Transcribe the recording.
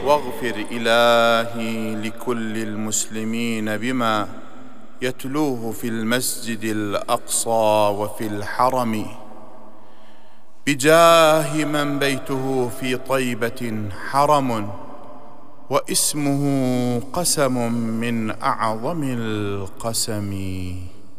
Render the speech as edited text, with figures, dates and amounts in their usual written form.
واغفر إلهي لكل المسلمين بما يتلوه في المسجد الأقصى وفي الحرم، بجاه من بيته في طيبة حرم، واسمه قسم من أعظم القسم.